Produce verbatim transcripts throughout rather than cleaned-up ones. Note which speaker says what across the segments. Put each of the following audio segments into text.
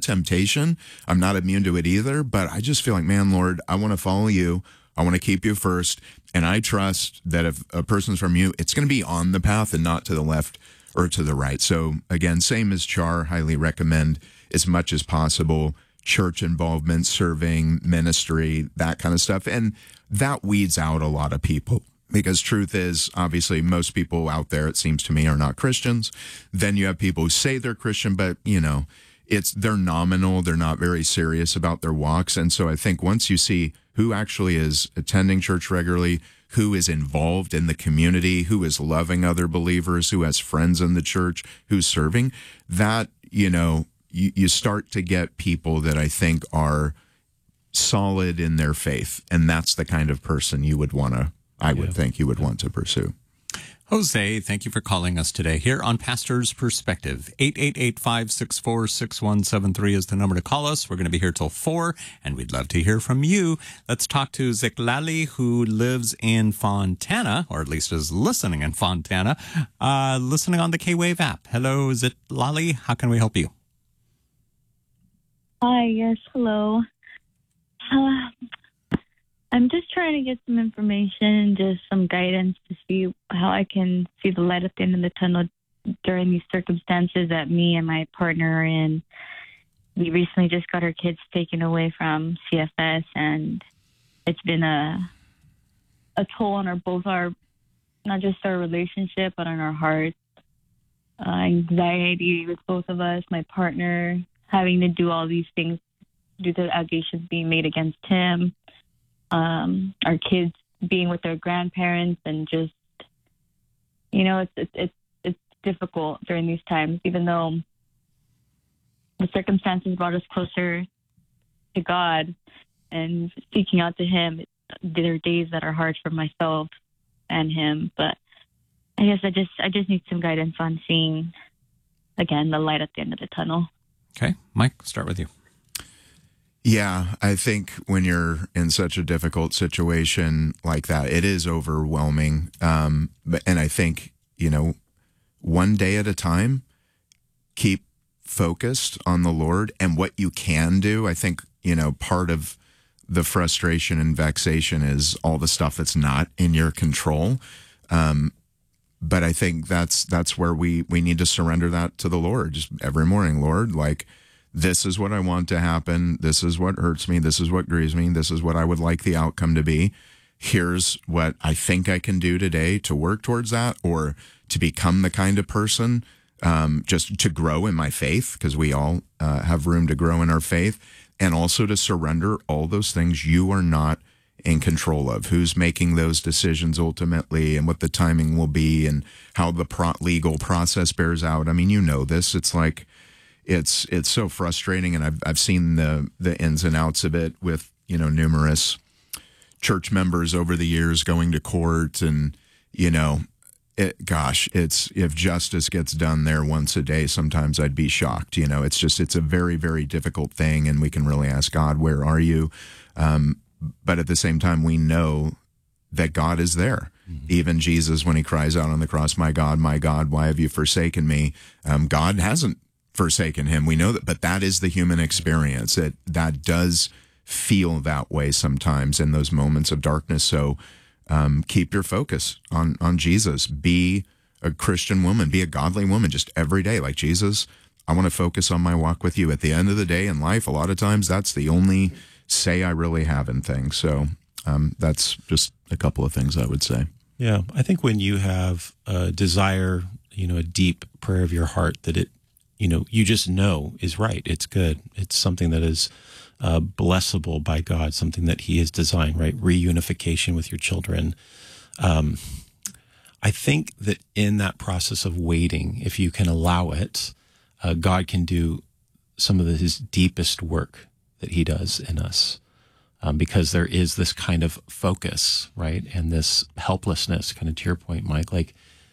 Speaker 1: temptation. I'm not immune to it either, but I just feel like, man, Lord, I want to follow you. I want to keep you first. And I trust that if a person's from you, it's going to be on the path and not to the left or to the right. So again, same as Char, highly recommend as much as possible church involvement, serving, ministry, that kind of stuff. And that weeds out a lot of people. Because truth is, obviously, most people out there, it seems to me, are not Christians. Then you have people who say they're Christian, but, you know, it's they're nominal. They're not very serious about their walks. And so I think once you see who actually is attending church regularly, who is involved in the community, who is loving other believers, who has friends in the church, who's serving, that, you know, you, you start to get people that I think are solid in their faith. And that's the kind of person you would want to I would yeah. think you would want to pursue.
Speaker 2: Jose, thank you for calling us today here on Pastor's Perspective. eight eight eight, five six four, six one seven three is the number to call us. We're going to be here till four, and we'd love to hear from you. Let's talk to Ziklali, who lives in Fontana, or at least is listening in Fontana, uh, listening on the K-Wave app. Hello, Ziklali. How can we help you?
Speaker 3: Hi, yes, hello. Uh, I'm just trying to get some information and just some guidance to see how I can see the light at the end of the tunnel during these circumstances that me and my partner are in. We recently just got our kids taken away from C F S, and it's been a a toll on our both our, not just our relationship, but on our hearts. Uh, anxiety with both of us, my partner having to do all these things due to the allegations being made against him. Um, our kids being with their grandparents, and just, you know, it's, it's, it's, it's difficult during these times, even though the circumstances brought us closer to God and seeking out to him. There are days that are hard for myself and him, but I guess I just, I just need some guidance on seeing, again, the light at the end of the tunnel.
Speaker 2: Okay. Mike, start with you.
Speaker 1: Yeah, I think when you're in such a difficult situation like that, it is overwhelming. Um, but, and I think, you know, one day at a time, keep focused on the Lord and what you can do. I think, you know, part of the frustration and vexation is all the stuff that's not in your control. Um, but I think that's that's where we, we need to surrender that to the Lord just every morning. Lord, like, this is what I want to happen. This is what hurts me. This is what grieves me. This is what I would like the outcome to be. Here's what I think I can do today to work towards that, or to become the kind of person, um, just to grow in my faith, because we all uh, have room to grow in our faith, and also to surrender all those things you are not in control of. Who's making those decisions ultimately, and what the timing will be, and how the pro- legal process bears out. I mean, you know this. It's like, It's it's so frustrating, and I've I've seen the the ins and outs of it with, you know, numerous church members over the years going to court, and, you know, it, gosh, it's if justice gets done there once a day, sometimes I'd be shocked. You know, it's just it's a very very difficult thing, and we can really ask God, where are you? Um, but at the same time, we know that God is there. Mm-hmm. Even Jesus, when he cries out on the cross, "My God, my God, why have you forsaken me?" Um, God hasn't forsaken him. We know that, but that is the human experience. It that does feel that way sometimes in those moments of darkness. So um, keep your focus on on Jesus. Be a Christian woman. Be a godly woman just every day. Like, Jesus, I want to focus on my walk with you. At the end of the day in life, a lot of times that's the only say I really have in things. So um, that's just a couple of things I would say.
Speaker 4: Yeah, I think when you have a desire, you know, a deep prayer of your heart that it, you know, you just know is right. It's good. It's something that is uh, blessable by God, something that he has designed, right? Reunification with your children. Um, I think that in that process of waiting, if you can allow it, uh, God can do some of the, his deepest work that he does in us, um, because there is this kind of focus, right? And this helplessness, kind of to your point, Mike, like,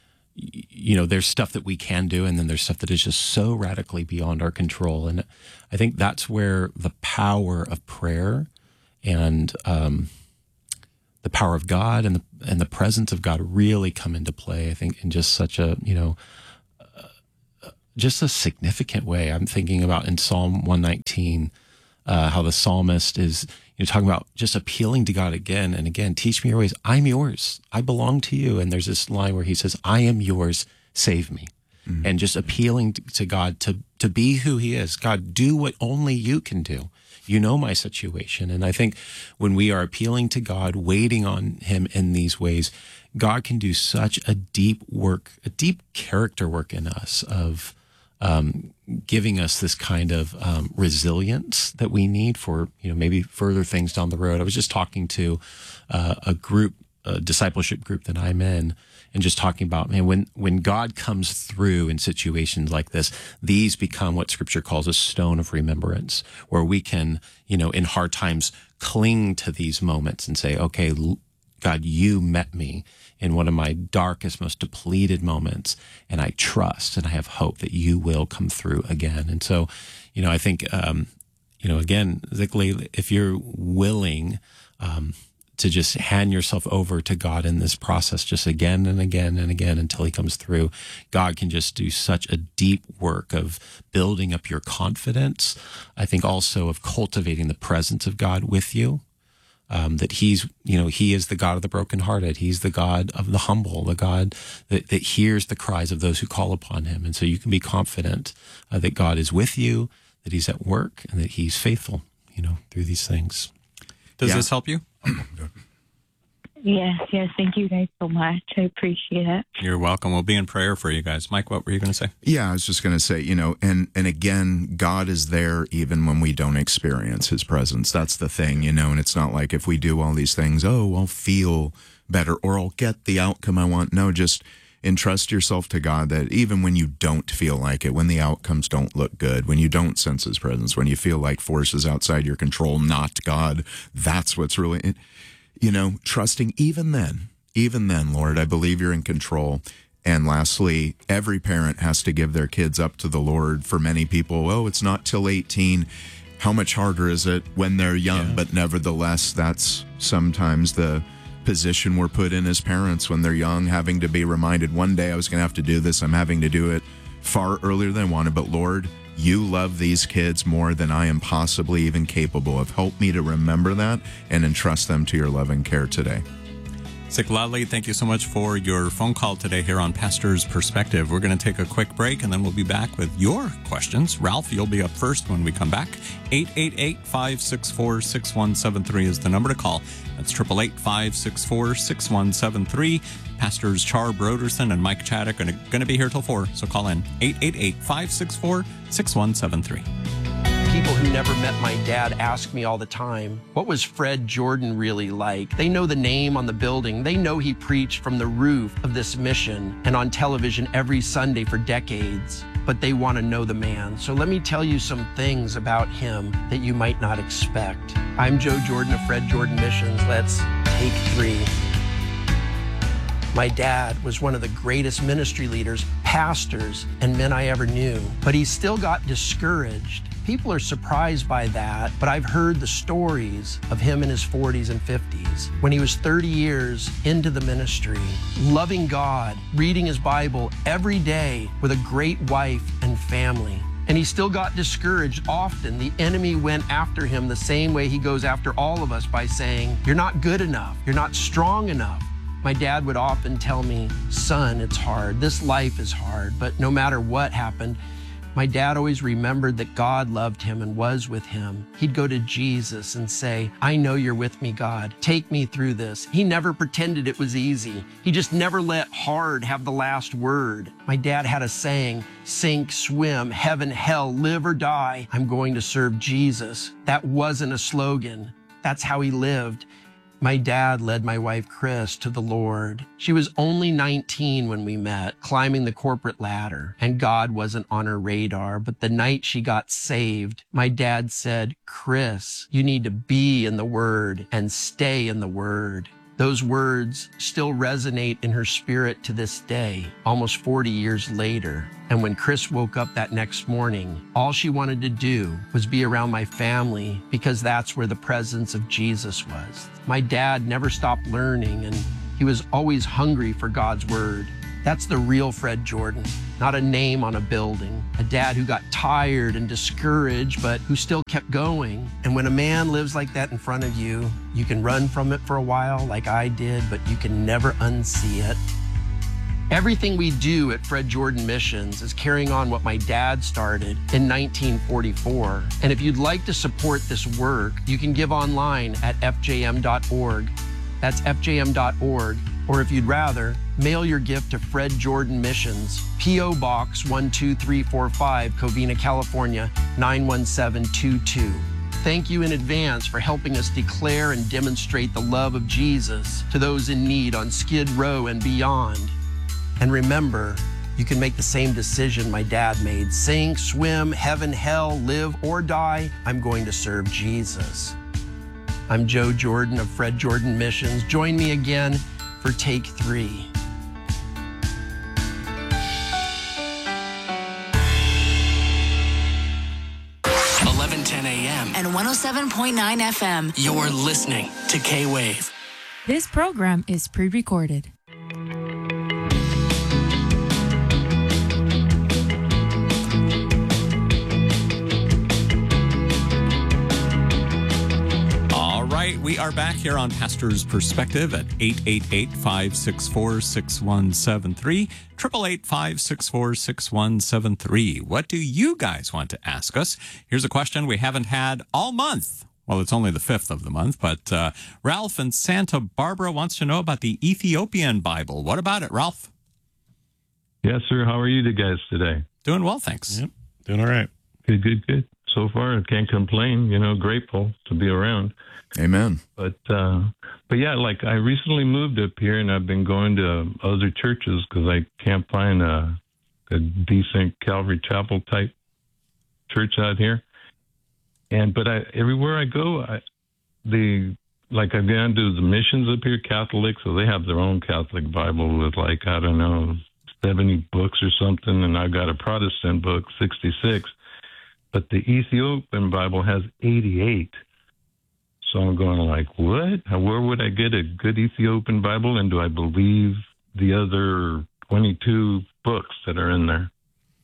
Speaker 4: you know, there's stuff that we can do, and then there's stuff that is just so radically beyond our control. And I think that's where the power of prayer and um, the power of God and the and the presence of God really come into play. I think in just such a, you know, just a significant way. I'm thinking about in Psalm one nineteen, uh, how the psalmist is, you know, talking about just appealing to God again and again. Teach me your ways. I'm yours. I belong to you. And there's this line where he says, I am yours. Save me. Mm-hmm. And just appealing to God to, to be who he is. God, do what only you can do. You know my situation. And I think when we are appealing to God, waiting on him in these ways, God can do such a deep work, a deep character work in us of um, giving us this kind of um, resilience that we need for, you know, maybe further things down the road. I was just talking to uh, a group, a discipleship group that I'm in, and just talking about, man, when, when God comes through in situations like this, these become what Scripture calls a stone of remembrance, where we can, you know, in hard times, cling to these moments and say, okay, God, you met me in one of my darkest, most depleted moments, and I trust and I have hope that you will come through again. And so, you know, I think, um, you know, again, Zikli, if you're willing, um, to just hand yourself over to God in this process, just again and again and again until he comes through, God can just do such a deep work of building up your confidence. I think also of cultivating the presence of God with you, um, that he's, you know, he is the God of the brokenhearted. He's the God of the humble, the God that, that hears the cries of those who call upon him. And so you can be confident uh, that God is with you, that he's at work, and that he's faithful, you know, through these things.
Speaker 2: Does
Speaker 1: Yeah.
Speaker 2: this help you?
Speaker 3: Yes, yes. Thank you guys so much. I appreciate it.
Speaker 2: You're welcome. We'll be in prayer for you guys. Mike, what were you going to say?
Speaker 1: Yeah, I was just going to say, you know, and and again, God is there even when we don't experience his presence. That's the thing, you know, and it's not like if we do all these things, oh, I'll feel better or I'll get the outcome I want. No, just entrust yourself to God that even when you don't feel like it, when the outcomes don't look good, when you don't sense his presence, when you feel like forces outside your control, not God, that's what's really, you know, trusting even then, even then, Lord, I believe you're in control. And lastly, every parent has to give their kids up to the Lord. For many people, oh, it's not till eighteen. How much harder is it when they're young?
Speaker 4: Yeah.
Speaker 1: But nevertheless, that's sometimes the position we're put in as parents when they're young, having to be reminded one day I was going to have to do this. I'm having to do it far earlier than I wanted. But Lord, you love these kids more than I am possibly even capable of. Help me to remember that and entrust them to your loving care today.
Speaker 2: Ziklali, thank you so much for your phone call today here on Pastor's Perspective. We're going to take a quick break, and then we'll be back with your questions. Ralph, you'll be up first when we come back. eight eight eight, five six four, six one seven three is the number to call. That's eight eight eight, five six four, six one seven three. Pastors Char Broderson and Mike Chaddock are going to be here till four, so call in eight eight eight, five six four, six one seven three.
Speaker 5: People who never met my dad ask me all the time, what was Fred Jordan really like? They know the name on the building. They know he preached from the roof of this mission and on television every Sunday for decades, but they want to know the man. So let me tell you some things about him that you might not expect. I'm Joe Jordan of Fred Jordan Missions. Let's take three. My dad was one of the greatest ministry leaders, pastors, and men I ever knew, but he still got discouraged. People are surprised by that, but I've heard the stories of him in his forties and fifties, when he was thirty years into the ministry, loving God, reading his Bible every day with a great wife and family. And he still got discouraged often. The enemy went after him the same way he goes after all of us by saying, you're not good enough, you're not strong enough. My dad would often tell me, son, it's hard, this life is hard, but no matter what happened, my dad always remembered that God loved him and was with him. He'd go to Jesus and say, I know you're with me, God. Take me through this. He never pretended it was easy. He just never let hard have the last word. My dad had a saying, sink, swim, heaven, hell, live or die, I'm going to serve Jesus. That wasn't a slogan. That's how he lived. My dad led my wife, Chris, to the Lord. She was only nineteen when we met, climbing the corporate ladder, and God wasn't on her radar. But the night she got saved, my dad said, Chris, you need to be in the Word and stay in the Word. Those words still resonate in her spirit to this day, almost forty years later. And when Chris woke up that next morning, all she wanted to do was be around my family because that's where the presence of Jesus was. My dad never stopped learning, and he was always hungry for God's word. That's the real Fred Jordan, not a name on a building. A dad who got tired and discouraged, but who still kept going. And when a man lives like that in front of you, you can run from it for a while like I did, but you can never unsee it. Everything we do at Fred Jordan Missions is carrying on what my dad started in nineteen forty-four. And if you'd like to support this work, you can give online at f j m dot org. That's f j m dot org. Or if you'd rather, mail your gift to Fred Jordan Missions, P O Box one two three four five, Covina, California, nine one seven two two. Thank you in advance for helping us declare and demonstrate the love of Jesus to those in need on Skid Row and beyond. And remember, you can make the same decision my dad made. Sink, swim, heaven, hell, live or die, I'm going to serve Jesus. I'm Joe Jordan of Fred Jordan Missions. Join me again for Take Three.
Speaker 6: eleven ten a.m.
Speaker 7: and one oh seven point nine F M.
Speaker 6: You're listening to K-Wave.
Speaker 8: This program is pre-recorded.
Speaker 2: We are back here on Pastor's Perspective at eight eight eight, five six four, six one seven three, eight eight eight, five six four, six one seven three. What do you guys want to ask us? Here's a question we haven't had all month. Well, it's only the fifth of the month, but uh, Ralph in Santa Barbara wants to know about the Ethiopian Bible. What about it, Ralph?
Speaker 9: Yes, sir. How are you guys today?
Speaker 2: Doing well, thanks.
Speaker 4: Yep. Doing all right.
Speaker 9: Good, good, good. So far, I can't complain. You know, grateful to be around.
Speaker 1: Amen.
Speaker 9: But, uh, but yeah, like I recently moved up here and I've been going to other churches because I can't find a, a decent Calvary Chapel type church out here. And, but I, everywhere I go, I, the, like I've gone to the missions up here, Catholic, so they have their own Catholic Bible with like, I don't know, seventy books or something. And I've got a Protestant book, sixty-six. But the Ethiopian Bible has eighty-eight. So I'm going like, what? Where would I get a good Ethiopian Bible? And do I believe the other twenty-two books that are in there?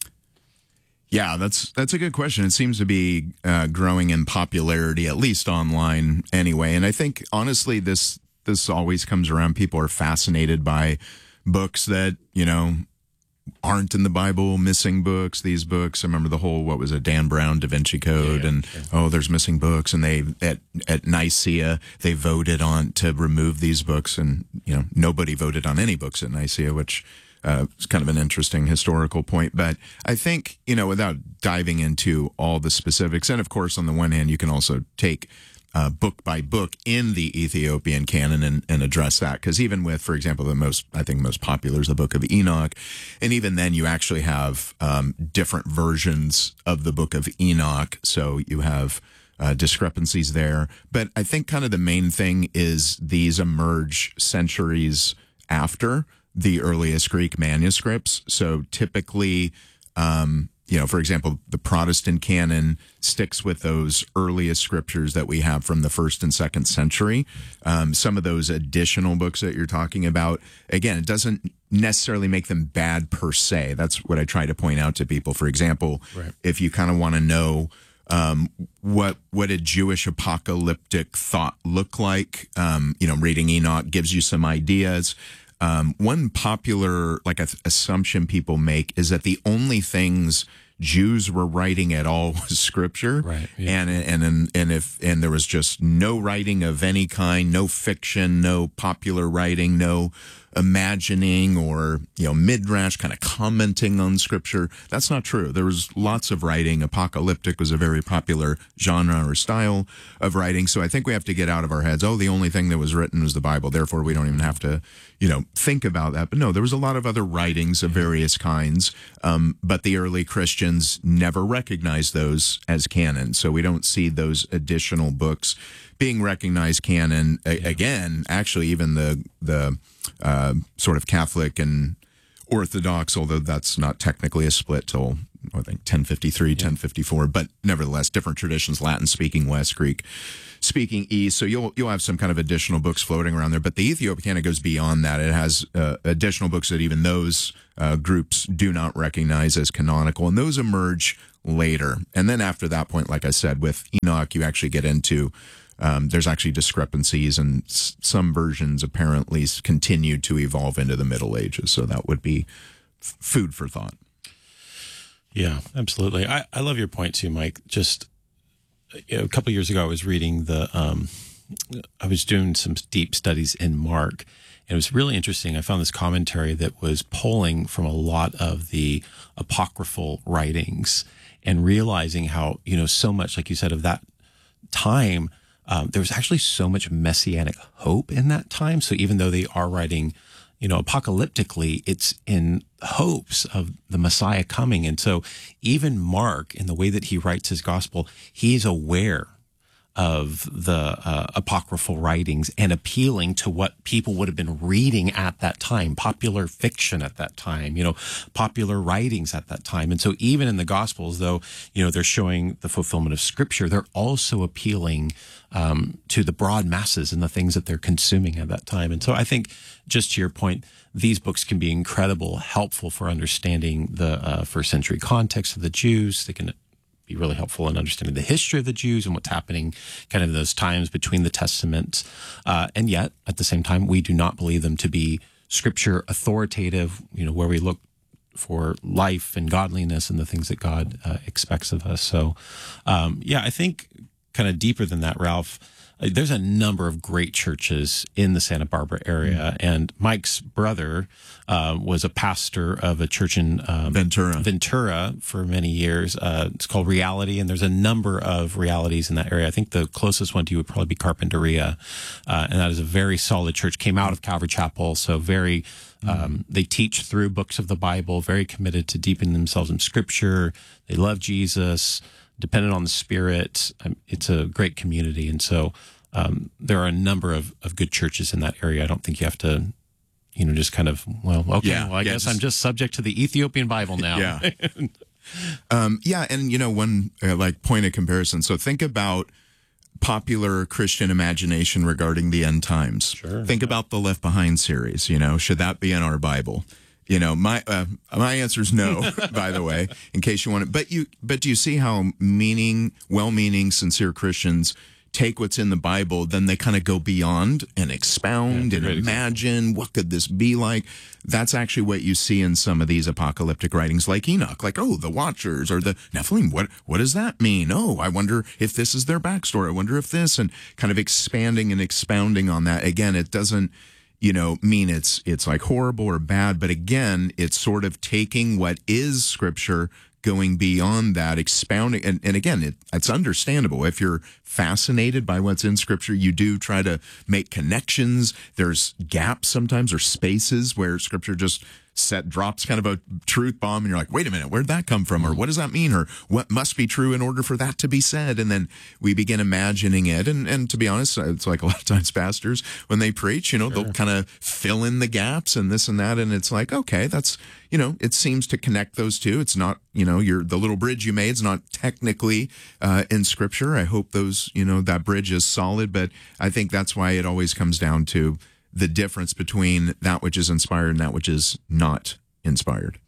Speaker 1: Yeah, that's that's a good question. It seems to be uh, growing in popularity, at least online anyway. And I think, honestly, this this always comes around. People are fascinated by books that, you know, aren't in the Bible, missing books, these books. I remember the whole, what was it, Dan Brown, Da Vinci Code, yeah, and, yeah. oh, there's missing books. And they, at, at Nicaea, they voted on to remove these books. And, you know, nobody voted on any books at Nicaea, which uh, is kind of an interesting historical point. But I think, you know, without diving into all the specifics, and of course, on the one hand, you can also take Uh, book by book in the Ethiopian canon and, and address that. Because even with, for example, the most, I think most popular is the Book of Enoch. And even then you actually have um, different versions of the Book of Enoch. So you have uh, discrepancies there. But I think kind of the main thing is these emerge centuries after the earliest Greek manuscripts. So typically, um, you know, for example, the Protestant canon sticks with those earliest scriptures that we have from the first and second century. Um, some of those additional books that you're talking about, again, it doesn't necessarily make them bad per se. That's what I try to point out to people. For example, right. if you kind of want to know um, what what a Jewish apocalyptic thought look like, um, you know, reading Enoch gives you some ideas. Um, one popular like assumption people make is that the only things Jews were writing at all was scripture,
Speaker 4: right? Yeah.
Speaker 1: And and and if and there was just no writing of any kind, no fiction, no popular writing, no imagining or, you know, midrash kind of commenting on scripture. That's not true. There was lots of writing. Apocalyptic was a very popular genre or style of writing. So I think we have to get out of our heads, oh, the only thing that was written was the Bible, therefore we don't even have to, you know, think about that. But no, there was a lot of other writings of various kinds, um, but the early Christians never recognized those as canon. So we don't see those additional books being recognized canon. A- again, actually, even the the uh, sort of Catholic and Orthodox, although that's not technically a split till I think ten fifty-three, yeah. ten fifty-four, but nevertheless, different traditions, Latin speaking West, Greek speaking East. So you'll you'll have some kind of additional books floating around there. But the Ethiopic Canon goes beyond that. It has uh, additional books that even those uh, groups do not recognize as canonical, and those emerge later. And then after that point, like I said, with Enoch, you actually get into um, there's actually discrepancies, and s- some versions apparently continued to evolve into the Middle Ages. So that would be f- food for thought.
Speaker 4: Yeah, absolutely. I, I love your point too, Mike. Just you know, a couple of years ago, I was reading the, um, I was doing some deep studies in Mark, and it was really interesting. I found this commentary that was pulling from a lot of the apocryphal writings and realizing how, you know, so much, like you said, of that time, um, there was actually so much messianic hope in that time. So even though they are writing, you know, apocalyptically, it's in hopes of the Messiah coming. And so even Mark, in the way that he writes his gospel, he is aware of the uh, apocryphal writings and appealing to what people would have been reading at that time, popular fiction at that time, you know, popular writings at that time. And so even in the Gospels, though, you know, they're showing the fulfillment of Scripture, they're also appealing um, to the broad masses and the things that they're consuming at that time. And so I think, just to your point, these books can be incredible, helpful for understanding the uh, first century context of the Jews. They can be really helpful in understanding the history of the Jews and what's happening kind of in those times between the Testaments. Uh, and yet, at the same time, we do not believe them to be Scripture authoritative, you know, where we look for life and godliness and the things that God uh, expects of us. So, um, yeah, I think kind of deeper than that, Ralph, there's a number of great churches in the Santa Barbara area, and Mike's brother uh, was a pastor of a church in um,
Speaker 1: Ventura.
Speaker 4: Ventura for many years. Uh, it's called Reality, and there's a number of realities in that area. I think the closest one to you would probably be Carpinteria, uh, and that is a very solid church. Came out of Calvary Chapel, so very. Um, they teach through books of the Bible, very committed to deepening themselves in Scripture. They love Jesus. Dependent on the Spirit. Um, it's a great community. And so um, there are a number of, of good churches in that area. I don't think you have to, you know, just kind of, well, okay,
Speaker 1: yeah,
Speaker 4: well, I
Speaker 1: yeah,
Speaker 4: guess
Speaker 1: just,
Speaker 4: I'm just subject to the Ethiopian Bible now.
Speaker 1: Yeah. um, yeah. And, you know, one uh, like point of comparison. So think about popular Christian imagination regarding the end times.
Speaker 4: Sure.
Speaker 1: Think yeah. about the Left Behind series. You know, should that be in our Bible? You know, my uh, my answer is no. By the way, in case you want to, but you but do you see how meaning, well-meaning, sincere Christians take what's in the Bible, then they kind of go beyond and expound yeah, and imagine example. What could this be like? That's actually what you see in some of these apocalyptic writings, like Enoch, like oh, the Watchers or the Nephilim. What what does that mean? Oh, I wonder if this is their backstory. I wonder if this, and kind of expanding and expounding on that. Again, it doesn't. You know, mean it's it's like horrible or bad, but again, it's sort of taking what is Scripture, going beyond that, expounding, and, and again, it, it's understandable. If you're fascinated by what's in Scripture, you do try to make connections. There's gaps sometimes or spaces where Scripture just set drops kind of a truth bomb, and you're like, wait a minute, where'd that come from? Or what does that mean? Or what must be true in order for that to be said? And then we begin imagining it. And, and to be honest, it's like a lot of times pastors, when they preach, you know, sure. they'll kind of fill in the gaps and this and that. And it's like, okay, that's, you know, it seems to connect those two. It's not, you know, you're, the little bridge you made is not technically uh, in Scripture. I hope those, you know, that bridge is solid. But I think that's why it always comes down to the difference between that which is inspired and that which is not inspired.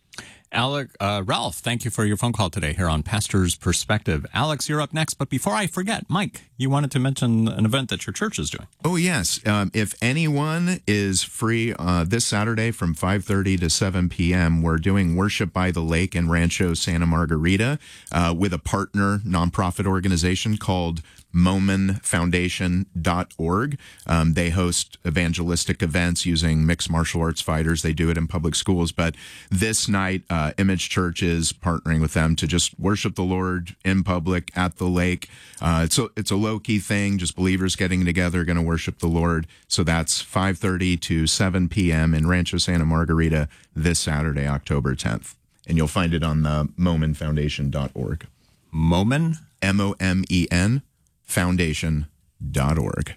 Speaker 2: Alec, uh, Ralph, thank you for your phone call today here on Pastor's Perspective. Alex, you're up next. But before I forget, Mike, you wanted to mention an event that your church is doing.
Speaker 1: Oh, yes. Um, if anyone is free uh, this Saturday from five thirty to seven p.m., we're doing Worship by the Lake in Rancho Santa Margarita uh, with a partner nonprofit organization called Momen Foundation dot org. Um, they host evangelistic events using mixed martial arts fighters. They do it in public schools. But this night, uh, Image Church is partnering with them to just worship the Lord in public at the lake. Uh, it's a, it's a low-key thing, just believers getting together, going to worship the Lord. So that's five thirty to seven p.m. in Rancho Santa Margarita this Saturday, October tenth. And you'll find it on the Momen Foundation dot org.
Speaker 2: Momen?
Speaker 1: M O M E N. Foundation dot org.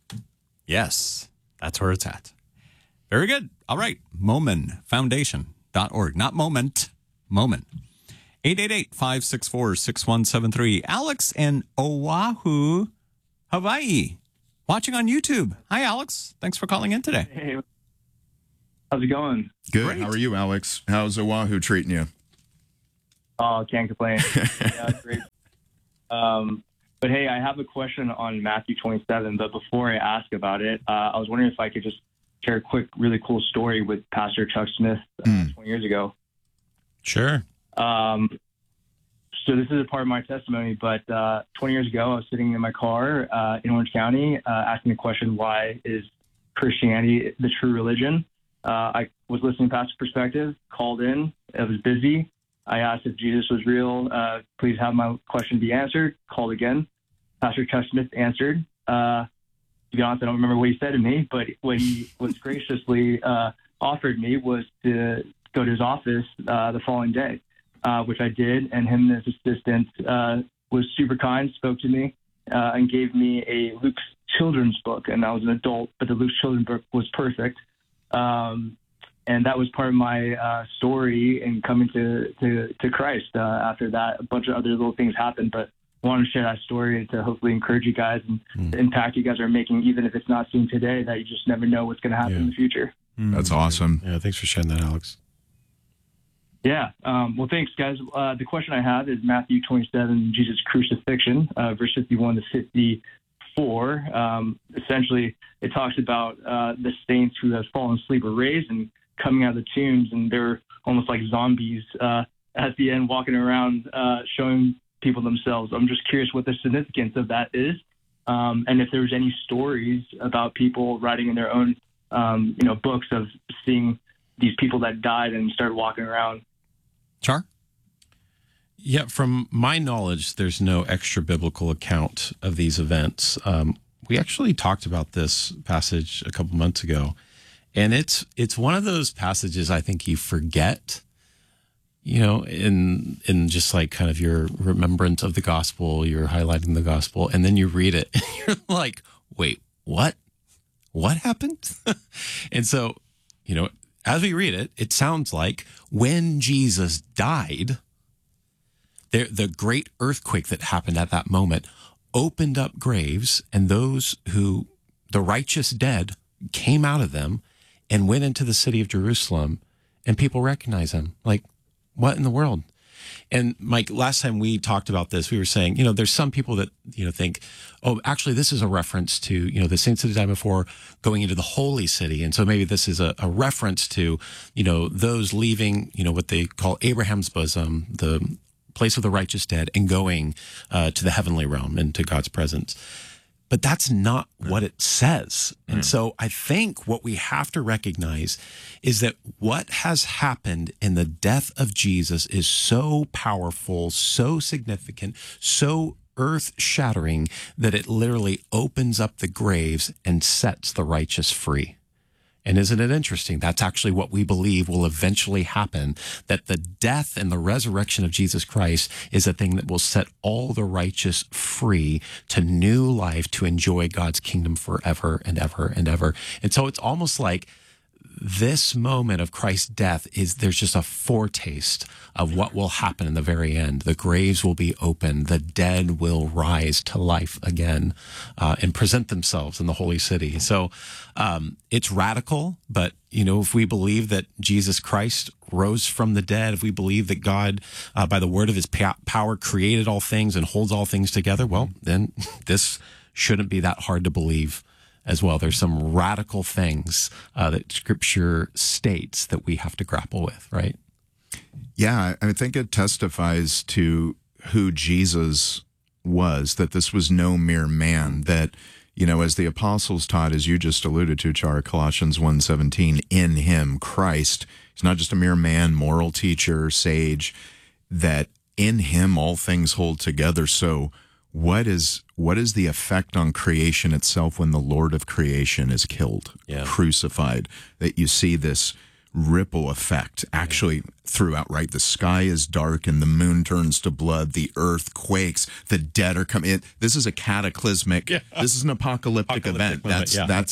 Speaker 2: Yes, that's where it's at. Very good. All right. Momen Foundation dot org. Not moment, moment. eight eight eight, five six four, six one seven three. Alex in Oahu, Hawaii, watching on YouTube. Hi, Alex. Thanks for calling in today.
Speaker 10: Hey, how's it going?
Speaker 1: Good.
Speaker 2: Great.
Speaker 1: How are you, Alex? How's Oahu treating you?
Speaker 10: Oh, can't complain. Yeah, great. Um, but hey, I have a question on Matthew twenty-seven. But before I ask about it, uh, I was wondering if I could just share a quick, really cool story with Pastor Chuck Smith uh,
Speaker 1: Mm.
Speaker 10: twenty years ago.
Speaker 4: Sure.
Speaker 10: Um, so this is a part of my testimony, but uh, twenty years ago, I was sitting in my car uh, in Orange County uh, asking the question, why is Christianity the true religion? Uh, I was listening to Pastor Perspective, called in. I was busy. I asked if Jesus was real. Uh, please have my question be answered. Called again. Pastor Chuck Smith answered. Uh, to be honest, I don't remember what he said to me, but what he was graciously uh, offered me was to go to his office uh, the following day, uh, which I did. And him and his assistant uh, was super kind, spoke to me, uh, and gave me a Luke's children's book. And I was an adult, but the Luke's children's book was perfect. Um, and that was part of my uh, story in coming to, to, to Christ. Uh, after that, a bunch of other little things happened, but I wanted to share that story to hopefully encourage you guys and
Speaker 4: Mm.
Speaker 10: the impact you guys are making, even if it's not seen today, that you just never know what's going to happen
Speaker 4: Yeah.
Speaker 10: in the future.
Speaker 1: That's awesome.
Speaker 4: Yeah, thanks for sharing that, Alex.
Speaker 10: Yeah. Um, well, thanks, guys. Uh, the question I have is Matthew twenty-seven, Jesus' crucifixion, uh, verse fifty-one to fifty-four. Um, essentially, it talks about uh, the saints who have fallen asleep or raised and coming out of the tombs, and they're almost like zombies uh, at the end, walking around, uh, showing people themselves. I'm just curious what the significance of that is, um, and if there's any stories about people writing in their own, um, you know, books of seeing these people that died and started walking around.
Speaker 2: Char?
Speaker 4: Yeah, from my knowledge, there's no extra biblical account of these events. Um, we actually talked about this passage a couple months ago, and it's it's one of those passages I think you forget, you know, in in just like kind of your remembrance of the gospel, you're highlighting the gospel, and then you read it, and you're like, wait, what? What happened? And so, you know, as we read it, it sounds like when Jesus died, the, the great earthquake that happened at that moment opened up graves, and those who, the righteous dead, came out of them and went into the city of Jerusalem, and people recognize them. Like, what in the world? And Mike, last time we talked about this, we were saying, you know, there's some people that, you know, think, oh, actually, this is a reference to, you know, the saints that died before going into the holy city. And so maybe this is a, a reference to, you know, those leaving, you know, what they call Abraham's bosom, the place of the righteous dead, and going uh, to the heavenly realm and to God's presence. But that's not what it says. And so I think what we have to recognize is that what has happened in the death of Jesus is so powerful, so significant, so earth-shattering that it literally opens up the graves and sets the righteous free. And isn't it interesting? That's actually what we believe will eventually happen, that the death and the resurrection of Jesus Christ is a thing that will set all the righteous free to new life, to enjoy God's kingdom forever and ever and ever. And so it's almost like this moment of Christ's death is, there's just a foretaste of what will happen in the very end. The graves will be open. The dead will rise to life again uh, and present themselves in the holy city. So um, it's radical, but, you know, if we believe that Jesus Christ rose from the dead, if we believe that God, uh, by the word of his power, created all things and holds all things together, well, then this shouldn't be that hard to believe as well. There's some radical things uh, that Scripture states that we have to grapple with, right?
Speaker 1: Yeah, I think it testifies to who Jesus was, that this was no mere man, that, you know, as the apostles taught, as you just alluded to, Char, Colossians one seventeen, in him, Christ, he's not just a mere man, moral teacher, sage, that in him all things hold together. So what is what is the effect on creation itself when the Lord of creation is killed,
Speaker 4: Yeah.
Speaker 1: crucified, that you see this ripple effect actually yeah. throughout, right? The sky is dark and the moon turns to blood, the earth quakes, the dead are coming in. This is a cataclysmic, yeah. this is an apocalyptic, apocalyptic event.
Speaker 4: Moment.
Speaker 1: That's,
Speaker 4: yeah,
Speaker 1: that's,
Speaker 4: that's right.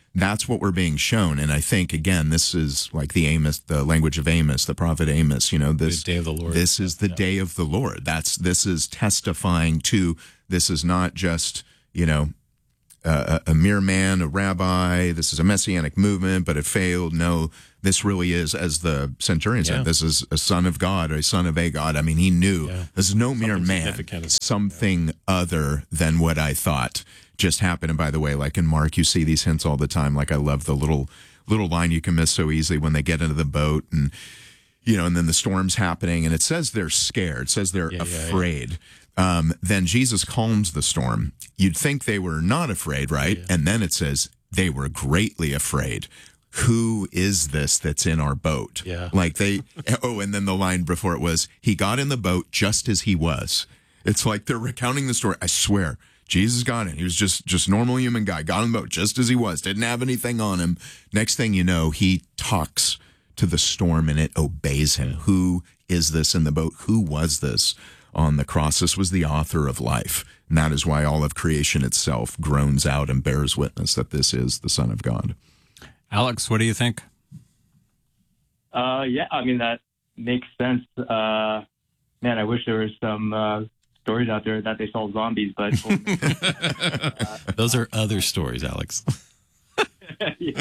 Speaker 1: that's what we're being shown. And I think, again, this is like the Amos, the language of Amos, the prophet Amos, you know, this
Speaker 4: the day of the Lord.
Speaker 1: This is the
Speaker 4: yeah.
Speaker 1: day of the Lord. That's, this is testifying to, this is not just, you know, a, a mere man, a rabbi, this is a messianic movement, but it failed. No, this really is, as the centurion said,
Speaker 4: yeah.
Speaker 1: this is a son of God, or a son of a God. I mean, he knew
Speaker 4: yeah.
Speaker 1: this is no
Speaker 4: something
Speaker 1: mere man, something yeah. other than what I thought just happened. And by the way, like in Mark, you see these hints all the time. Like I love the little little line you can miss so easily when they get into the boat, and you know, and then the storm's happening, and it says they're scared. It says they're
Speaker 4: yeah,
Speaker 1: afraid.
Speaker 4: Yeah, yeah.
Speaker 1: Um, then Jesus calms the storm. You'd think they were not afraid, right? Yeah. And then it says they were greatly afraid. Who is this that's in our boat?
Speaker 4: Yeah.
Speaker 1: Like they, oh, and then the line before it was, he got in the boat just as he was. It's like they're recounting the story. I swear, Jesus got in. He was just, just normal human guy, got in the boat just as he was, didn't have anything on him. Next thing you know, he talks to the storm and it obeys him. Who is this in the boat? Who was this on the cross? This was the author of life. And that is why all of creation itself groans out and bears witness that this is the Son of God.
Speaker 2: Alex, what do you think?
Speaker 10: Uh, yeah, I mean, that makes sense. Uh, man, I wish there was some uh, stories out there that they saw zombies, but
Speaker 4: uh, those are other stories, Alex.
Speaker 10: yeah.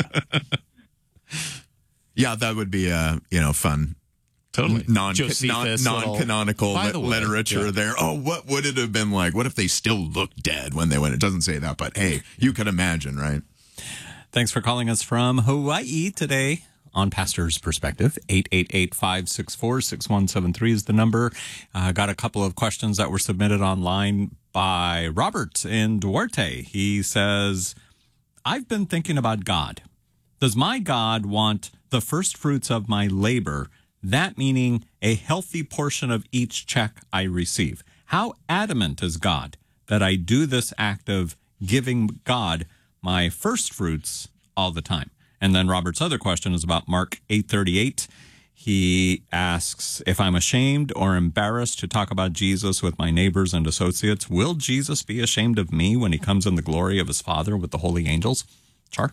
Speaker 1: Yeah, that would be a, you know, fun.
Speaker 4: Totally.
Speaker 1: Non,
Speaker 4: Josephus
Speaker 1: non, non-canonical
Speaker 4: little,
Speaker 1: li- literature
Speaker 4: yeah.
Speaker 1: there. Oh, what would it have been like? What if they still looked dead when they went? It doesn't say that, but hey, you can imagine, right?
Speaker 2: Thanks for calling us from Hawaii today on Pastor's Perspective. eight eight eight, five six four, six one seven three is the number. Uh, got a couple of questions that were submitted online by Robert in Duarte. He says, I've been thinking about God. Does my God want the first fruits of my labor, that meaning a healthy portion of each check I receive? How adamant is God that I do this act of giving God my first fruits all the time? And then Robert's other question is about Mark eight thirty-eight. He asks, if I'm ashamed or embarrassed to talk about Jesus with my neighbors and associates, will Jesus be ashamed of me when he comes in the glory of his Father with the holy angels? Char?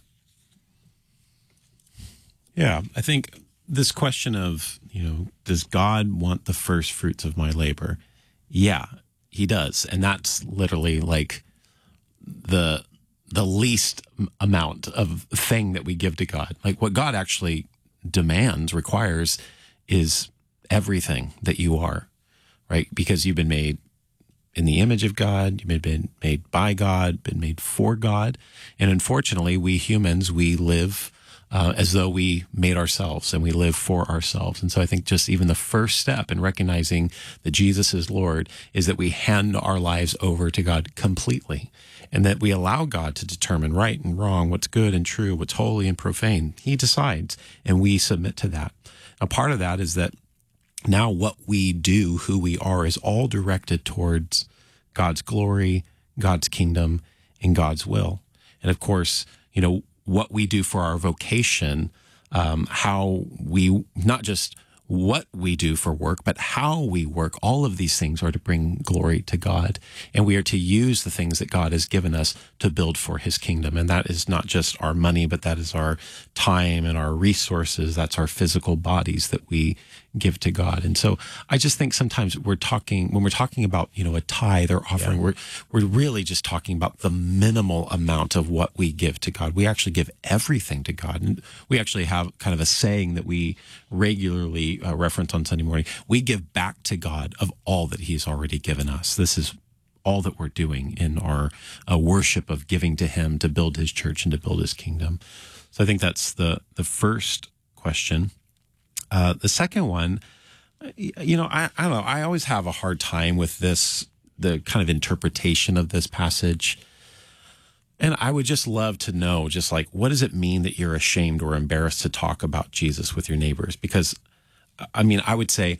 Speaker 4: Yeah, I think this question of, you know, does God want the first fruits of my labor? Yeah, he does. And that's literally like the the least amount of thing that we give to God. Like what God actually demands, requires, is everything that you are, right? Because you've been made in the image of God, you've been made by God, been made for God. And unfortunately, we humans, we live Uh, as though we made ourselves and we live for ourselves. And so I think just even the first step in recognizing that Jesus is Lord is that we hand our lives over to God completely, and that we allow God to determine right and wrong, what's good and true, what's holy and profane. He decides, and we submit to that. Now, part of that is that now what we do, who we are, is all directed towards God's glory, God's kingdom, and God's will. And of course, you know, what we do for our vocation, um, how we, not just what we do for work, but how we work, all of these things are to bring glory to God. And we are to use the things that God has given us to build for his kingdom. And that is not just our money, but that is our time and our resources. That's our physical bodies that we give to God. And so I just think sometimes we're talking, when we're talking about, you know, a tithe or offering, yeah. we're, we're really just talking about the minimal amount of what we give to God. We actually give everything to God. And we actually have kind of a saying that we regularly uh, reference on Sunday morning. We give back to God of all that he's already given us. This is all that we're doing in our uh, worship of giving to him to build his church and to build his kingdom. So I think that's the, the first question. Uh, the second one, you know, I, I don't know. I always have a hard time with this, the kind of interpretation of this passage. And I would just love to know, just like, what does it mean that you're ashamed or embarrassed to talk about Jesus with your neighbors? Because, I mean, I would say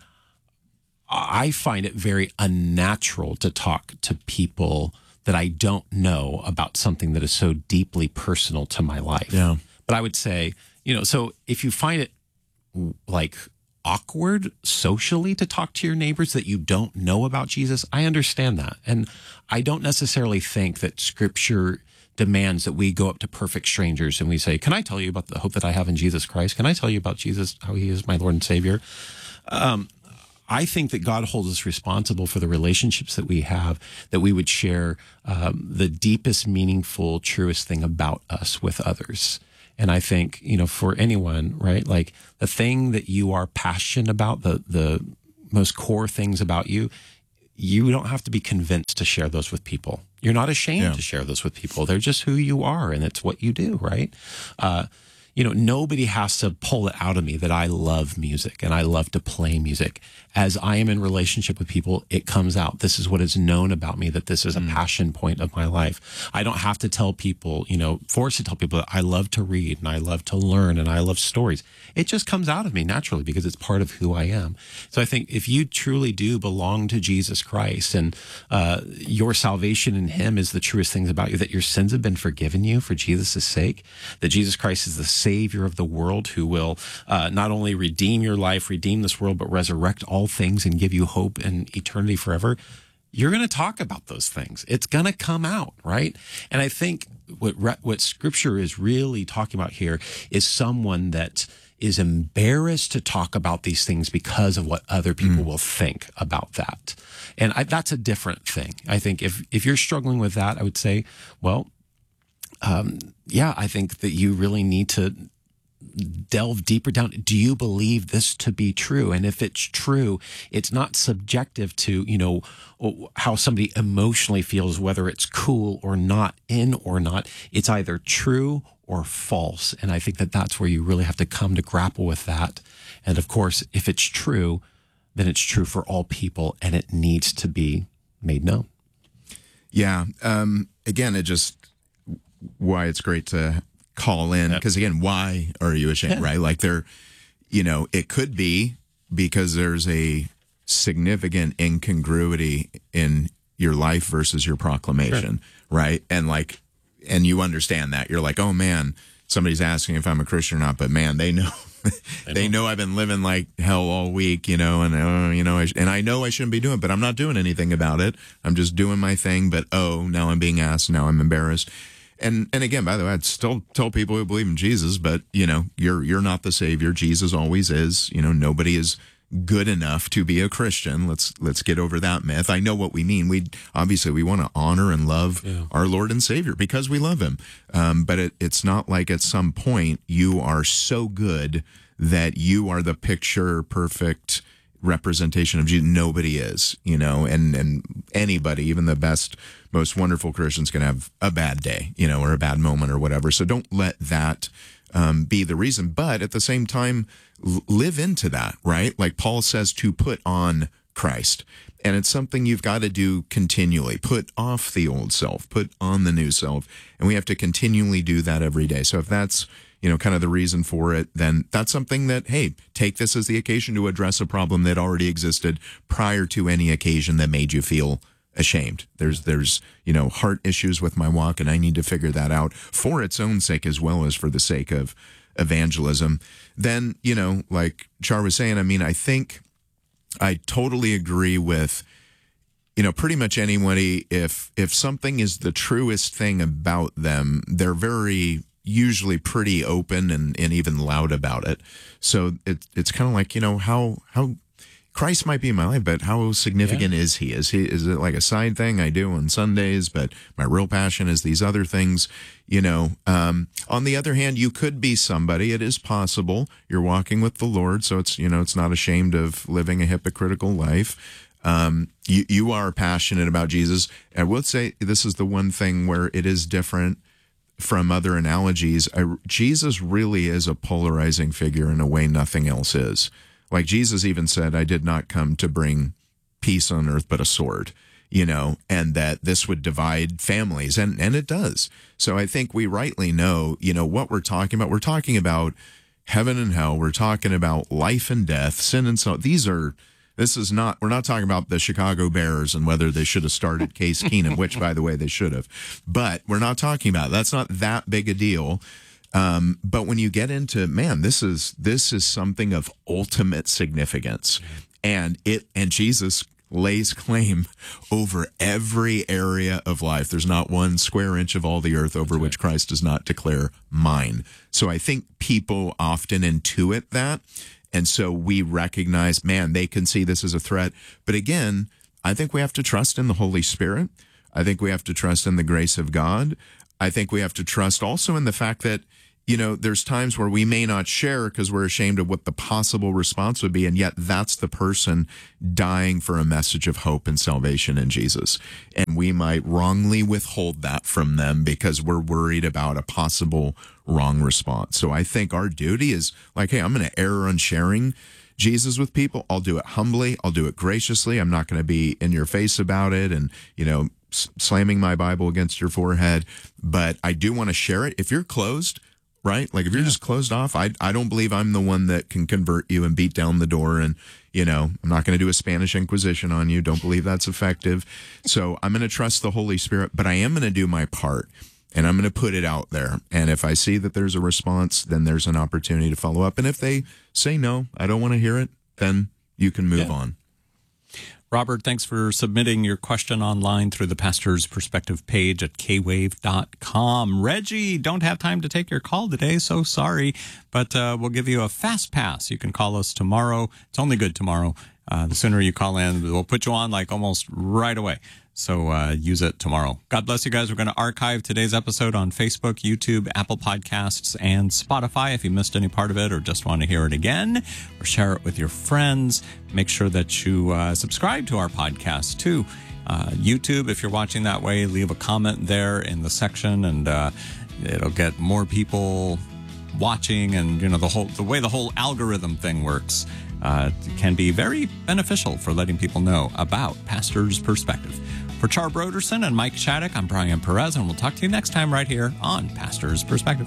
Speaker 4: I find it very unnatural to talk to people that I don't know about something that is so deeply personal to my life.
Speaker 1: Yeah.
Speaker 4: But I would say, you know, so if you find it like awkward socially to talk to your neighbors that you don't know about Jesus, I understand that. And I don't necessarily think that scripture demands that we go up to perfect strangers and we say, can I tell you about the hope that I have in Jesus Christ? Can I tell you about Jesus, how he is my Lord and Savior? Um, I think that God holds us responsible for the relationships that we have, that we would share um, the deepest, meaningful, truest thing about us with others. And I think, you know, for anyone, right, like the thing that you are passionate about, the the most core things about you, you don't have to be convinced to share those with people. You're not ashamed yeah. to share those with people. They're just who you are, and it's what you do, right? Uh, you know, nobody has to pull it out of me that I love music and I love to play music. As I am in relationship with people, it comes out. This is what is known about me, that this is a mm. passion point of my life. I don't have to tell people, you know, force to tell people that I love to read and I love to learn and I love stories. It just comes out of me naturally because it's part of who I am. So I think if you truly do belong to Jesus Christ and uh, your salvation in him is the truest things about you, that your sins have been forgiven you for Jesus' sake, that Jesus Christ is the Savior of the world who will uh, not only redeem your life, redeem this world, but resurrect all things and give you hope and eternity forever, you're going to talk about those things. It's going to come out, right? And I think what what Scripture is really talking about here is someone that is embarrassed to talk about these things because of what other people mm. will think about that. And I, that's a different thing. I think if if you're struggling with that, I would say, well, um, yeah, I think that you really need to delve deeper down. Do you believe this to be true? And if it's true, it's not subjective to, you know, how somebody emotionally feels, whether it's cool or not, in or not. It's either true or false. And I think that that's where you really have to come to grapple with that. And of course, if it's true, then it's true for all people and it needs to be made known.
Speaker 1: Yeah. Um, again, it just, why it's great to call in, because again, why are you ashamed, yeah. right? Like there, you know, it could be because there's a significant incongruity in your life versus your proclamation, sure. right? And like, and you understand that. You're like, oh man, somebody's asking if I'm a Christian or not, but man, they know, they, they know. know I've been living like hell all week, you know, and, uh, you know, I, and I know I shouldn't be doing it, but I'm not doing anything about it. I'm just doing my thing, but oh, now I'm being asked, now I'm embarrassed. And and again, by the way, I'd still tell people who believe in Jesus, but you know, you're you're not the Savior. Jesus always is. You know, nobody is good enough to be a Christian. Let's let's get over that myth. I know what we mean. We obviously we want to honor and love yeah. our Lord and Savior because we love him. Um, but it, it's not like at some point you are so good that you are the picture perfect representation of Jesus. Nobody is, you know, and and anybody, even the best, most wonderful Christians, can have a bad day, you know, or a bad moment or whatever. So don't let that um, be the reason. But at the same time, live into that, right? Like Paul says, to put on Christ. And it's something you've got to do continually. Put off the old self, put on the new self. And we have to continually do that every day. So if that's, you know, kind of the reason for it, then that's something that, hey, take this as the occasion to address a problem that already existed prior to any occasion that made you feel ashamed. There's, there's, you know, heart issues with my walk, and I need to figure that out for its own sake as well as for the sake of evangelism. Then, you know, like Char was saying, I mean, I think I totally agree with, you know, pretty much anybody, if, if something is the truest thing about them, they're very usually pretty open and, and even loud about it. So it, it's kind of like, you know, how, how Christ might be in my life, but how significant yeah. is he? Is he, is it like a side thing I do on Sundays, but my real passion is these other things, you know? Um, on the other hand, you could be somebody, it is possible, you're walking with the Lord. So it's, you know, it's not ashamed of living a hypocritical life. Um, you, you are passionate about Jesus. I would say this is the one thing where it is different from other analogies. I, Jesus really is a polarizing figure in a way nothing else is. Like Jesus even said, I did not come to bring peace on earth, but a sword, you know, and that this would divide families, and, and it does. So I think we rightly know, you know, what we're talking about. We're talking about heaven and hell. We're talking about life and death, sin and so. These are, this is not, we're not talking about the Chicago Bears and whether they should have started Case Keenum, which, by the way, they should have. But we're not talking about, that's not that big a deal. Um, but when you get into, man, this is this is something of ultimate significance, and it and Jesus lays claim over every area of life. There's not one square inch of all the earth over which Christ does not declare mine. So I think people often intuit that. And so we recognize, man, they can see this as a threat. But again, I think we have to trust in the Holy Spirit. I think we have to trust in the grace of God. I think we have to trust also in the fact that, you know, there's times where we may not share because we're ashamed of what the possible response would be, and yet that's the person dying for a message of hope and salvation in Jesus. And we might wrongly withhold that from them because we're worried about a possible wrong response. So I think our duty is like, hey, I'm going to err on sharing Jesus with people. I'll do it humbly. I'll do it graciously. I'm not going to be in your face about it and, you know, slamming my Bible against your forehead. But I do want to share it. If you're closed, right? Like if you're yeah. just closed off, I I don't believe I'm the one that can convert you and beat down the door. And, you know, I'm not going to do a Spanish Inquisition on you. Don't believe that's effective. So I'm going to trust the Holy Spirit, but I am going to do my part and I'm going to put it out there. And if I see that there's a response, then there's an opportunity to follow up. And if they say, no, I don't want to hear it, then you can move yeah. on.
Speaker 2: Robert, thanks for submitting your question online through the Pastor's Perspective page at k wave dot com. Reggie, don't have time to take your call today, so sorry, but uh, we'll give you a fast pass. You can call us tomorrow. It's only good tomorrow. Uh, the sooner you call in, we'll put you on like almost right away. So uh, use it tomorrow. God bless you guys. We're going to archive today's episode on Facebook, YouTube, Apple Podcasts, and Spotify. If you missed any part of it or just want to hear it again or share it with your friends, make sure that you uh, subscribe to our podcast too. Uh, YouTube, if you're watching that way, leave a comment there in the section and uh, it'll get more people watching, and you know the whole the way the whole algorithm thing works uh, can be very beneficial for letting people know about Pastor's Perspective. For Char Broderson and Mike Shattuck, I'm Brian Perez, and we'll talk to you next time right here on Pastor's Perspective.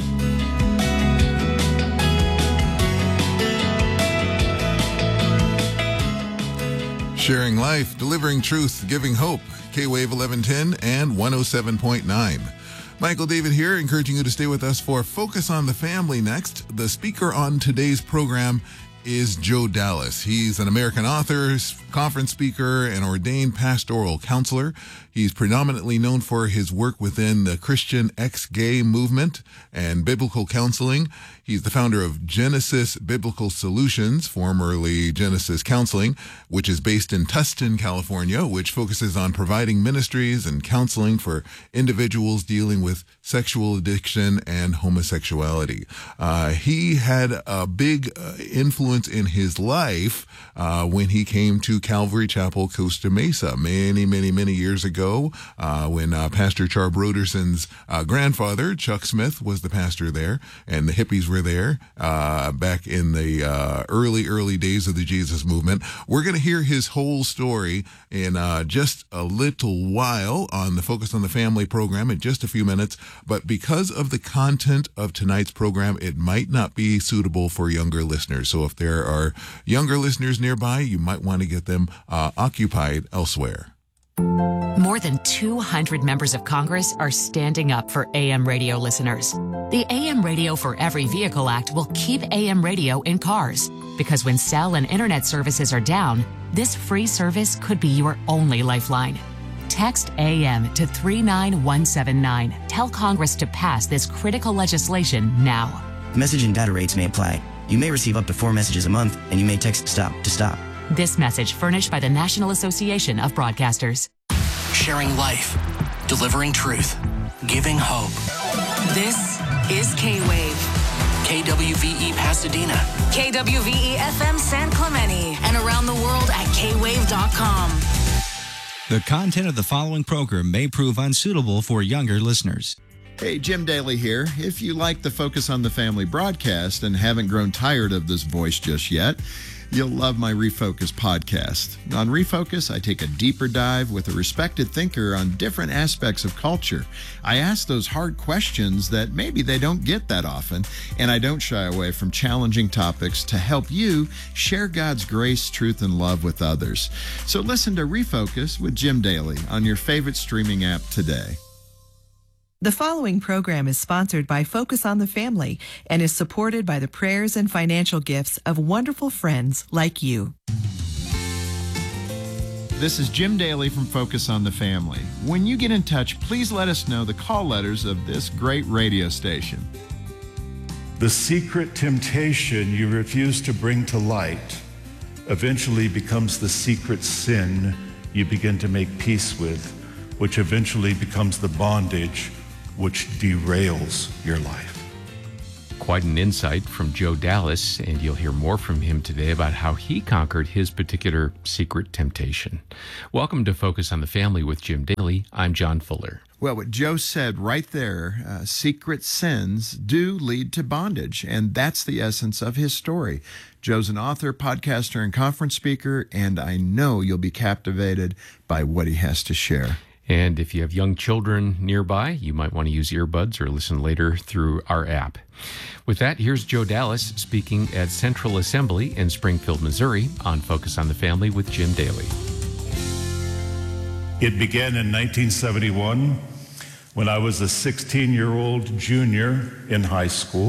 Speaker 11: Sharing life, delivering truth, giving hope. K-Wave eleven ten and one oh seven point nine. Michael David here, encouraging you to stay with us for Focus on the Family next. The speaker on today's program is Joe Dallas. He's an American author, conference speaker, and ordained pastoral counselor. He's predominantly known for his work within the Christian ex-gay movement and biblical counseling. He's the founder of Genesis Biblical Solutions, formerly Genesis Counseling, which is based in Tustin, California, which focuses on providing ministries and counseling for individuals dealing with sexual addiction and homosexuality. Uh, he had a big uh, influence in his life uh, when he came to Calvary Chapel, Costa Mesa, many, many, many years ago, uh, when uh, Pastor Char Broderson's uh, grandfather, Chuck Smith, was the pastor there, and the hippies were there uh, back in the uh, early, early days of the Jesus movement. We're going to hear his whole story in uh, just a little while on the Focus on the Family program in just a few minutes, but because of the content of tonight's program, it might not be suitable for younger listeners. So if there are younger listeners nearby, you might want to get them uh, occupied elsewhere.
Speaker 12: More than two hundred members of Congress are standing up for A M radio listeners. The A M Radio for Every Vehicle Act will keep A M radio in cars, because when cell and internet services are down, this free service could be your only lifeline. Text A M to three nine one seven nine. Tell Congress to pass this critical legislation now.
Speaker 13: Message and data rates may apply. You may receive up to four messages a month, and you may text STOP to stop.
Speaker 12: This message furnished by the National Association of Broadcasters.
Speaker 6: Sharing life, delivering truth, giving hope.
Speaker 7: This is K-Wave.
Speaker 6: K W V E Pasadena.
Speaker 7: K W V E F M San Clemente. And around the world at K wave dot com.
Speaker 14: The content of the following program may prove unsuitable for younger listeners.
Speaker 15: Hey, Jim Daly here. If you like the Focus on the Family broadcast and haven't grown tired of this voice just yet, you'll love my Refocus podcast. On Refocus, I take a deeper dive with a respected thinker on different aspects of culture. I ask those hard questions that maybe they don't get that often, and I don't shy away from challenging topics to help you share God's grace, truth, and love with others. So listen to Refocus with Jim Daly on your favorite streaming app today.
Speaker 16: The following program is sponsored by Focus on the Family and is supported by the prayers and financial gifts of wonderful friends like you.
Speaker 15: This is Jim Daly from Focus on the Family. When you get in touch, please let us know the call letters of this great radio station.
Speaker 17: The secret temptation you refuse to bring to light eventually becomes the secret sin you begin to make peace with, which eventually becomes the bondage which derails your life.
Speaker 18: Quite an insight from Joe Dallas, and you'll hear more from him today about how he conquered his particular secret temptation. Welcome to Focus on the Family with Jim Daly. I'm John Fuller.
Speaker 15: Well, what Joe said right there, uh, secret sins do lead to bondage, and that's the essence of his story. Joe's an author, podcaster, and conference speaker, and I know you'll be captivated by what he has to share.
Speaker 18: And if you have young children nearby, you might want to use earbuds or listen later through our app. With that, here's Joe Dallas speaking at Central Assembly in Springfield, Missouri on Focus on the Family with Jim Daly.
Speaker 17: It began in nineteen seventy-one when I was a sixteen-year-old junior in high school.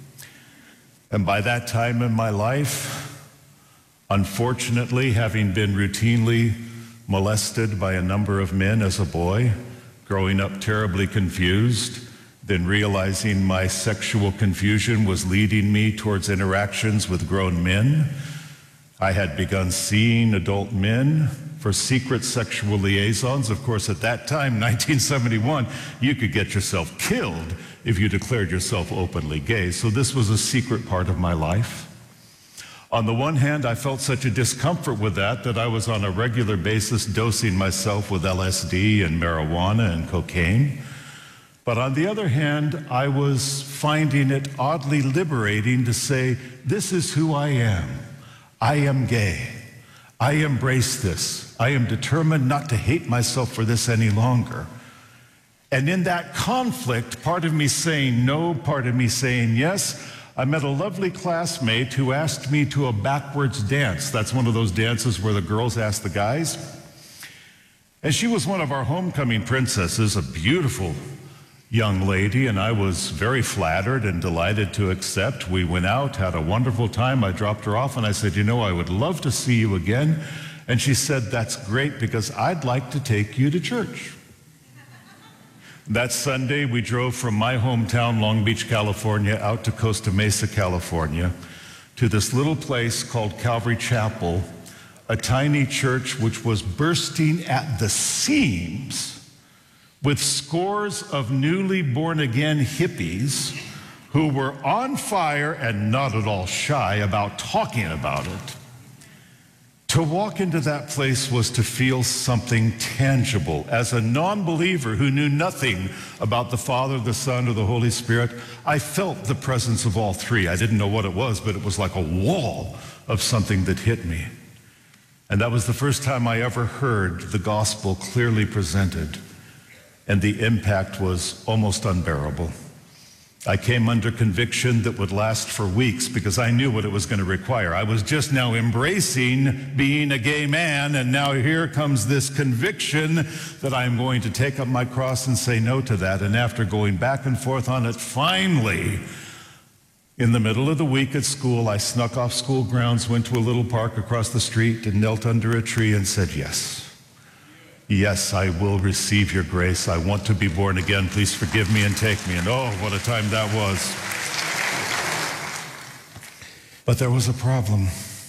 Speaker 17: And by that time in my life, unfortunately, having been routinely molested by a number of men as a boy, growing up terribly confused, then realizing my sexual confusion was leading me towards interactions with grown men. I had begun seeing adult men for secret sexual liaisons. Of course, at that time, nineteen seventy-one, you could get yourself killed if you declared yourself openly gay. So this was a secret part of my life. On the one hand, I felt such a discomfort with that that I was on a regular basis dosing myself with L S D and marijuana and cocaine. But on the other hand, I was finding it oddly liberating to say, this is who I am. I am gay. I embrace this. I am determined not to hate myself for this any longer. And in that conflict, part of me saying no, part of me saying yes, I met a lovely classmate who asked me to a backwards dance. That's one of those dances where the girls ask the guys. And she was one of our homecoming princesses, a beautiful young lady, and I was very flattered and delighted to accept. We went out, had a wonderful time. I dropped her off and I said, you know, I would love to see you again. And she said, that's great because I'd like to take you to church. That Sunday, we drove from my hometown, Long Beach, California, out to Costa Mesa, California, to this little place called Calvary Chapel, a tiny church which was bursting at the seams with scores of newly born-again hippies who were on fire and not at all shy about talking about it. To walk into that place was to feel something tangible. As a non-believer who knew nothing about the Father, the Son, or the Holy Spirit, I felt the presence of all three. I didn't know what it was, but it was like a wall of something that hit me. And that was the first time I ever heard the gospel clearly presented. And the impact was almost unbearable. I came under conviction that would last for weeks because I knew what it was going to require. I was just now embracing being a gay man, and now here comes this conviction that I'm going to take up my cross and say no to that. And after going back and forth on it, finally, in the middle of the week at school, I snuck off school grounds, went to a little park across the street, and knelt under a tree and said yes. Yes, I will receive your grace. I want to be born again. Please forgive me and take me. And oh, what a time that was. But there was a problem.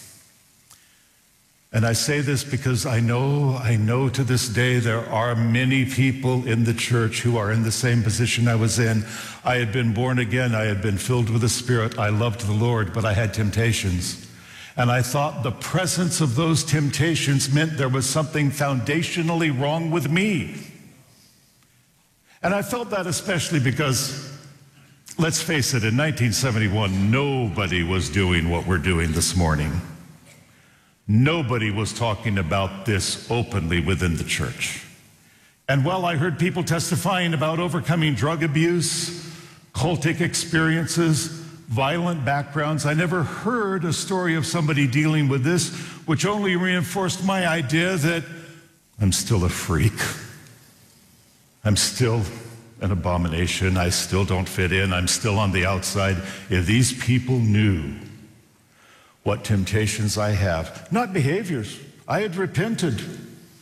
Speaker 17: And I say this because I know, I know to this day there are many people in the church who are in the same position I was in. I had been born again. I had been filled with the Spirit. I loved the Lord, but I had temptations. And I thought the presence of those temptations meant there was something foundationally wrong with me. And I felt that especially because, let's face it, in nineteen seventy-one, nobody was doing what we're doing this morning. Nobody was talking about this openly within the church. And while I heard people testifying about overcoming drug abuse, cultic experiences, violent backgrounds, I never heard a story of somebody dealing with this, which only reinforced my idea that I'm still a freak. I'm still an abomination. I still don't fit in. I'm still on the outside. If these people knew what temptations I have, not behaviors. I had repented.